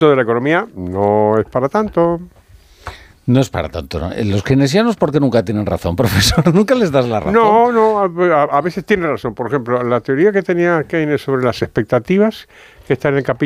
de la economía no es para tanto. No es para tanto, ¿no? Los keynesianos, ¿por qué nunca tienen razón, profesor? Nunca les das la razón. No, a veces tienen razón. Por ejemplo, la teoría que tenía Keynes sobre las expectativas, que está en el capítulo